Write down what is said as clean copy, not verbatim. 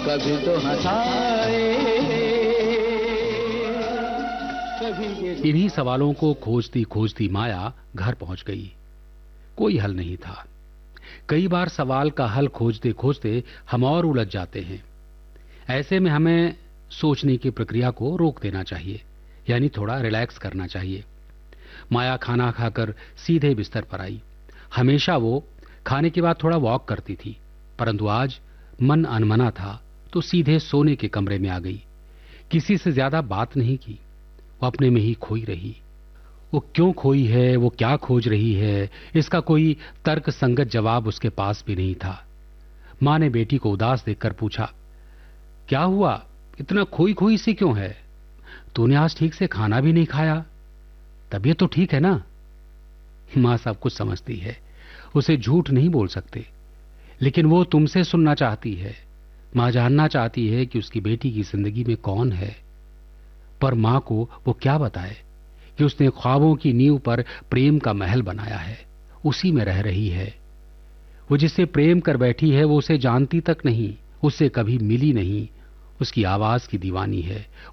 कभी तो हंसाए, इन्हीं सवालों को खोजती खोजती माया घर पहुंच गई। कोई हल नहीं था। कई बार सवाल का हल खोजते खोजते हम और उलझ जाते हैं। ऐसे में हमें सोचने की प्रक्रिया को रोक देना चाहिए, यानी थोड़ा रिलैक्स करना चाहिए। माया खाना खाकर सीधे बिस्तर पर आई। हमेशा वो खाने के बाद थोड़ा वॉक करती थी, परंतु आज मन अनमना था तो सीधे सोने के कमरे में आ गई। किसी से ज्यादा बात नहीं की, वो अपने में ही खोई रही। वो क्यों खोई है, वो क्या खोज रही है, इसका कोई तर्क संगत जवाब उसके पास भी नहीं था। मां ने बेटी को उदास देखकर पूछा, क्या हुआ, इतना खोई खोई सी क्यों है? तूने आज ठीक से खाना भी नहीं खाया, तबीयत तो ठीक है ना? मां सब कुछ समझती है, उसे झूठ नहीं बोल सकते, लेकिन वो तुमसे सुनना चाहती है। मां जानना चाहती है कि उसकी बेटी की जिंदगी में कौन है, पर मां को वो क्या बताए कि उसने ख्वाबों की नींव पर प्रेम का महल बनाया है, उसी में रह रही है। वो जिससे प्रेम कर बैठी है वो उसे जानती तक नहीं, उससे कभी मिली नहीं, उसकी आवाज की दीवानी है।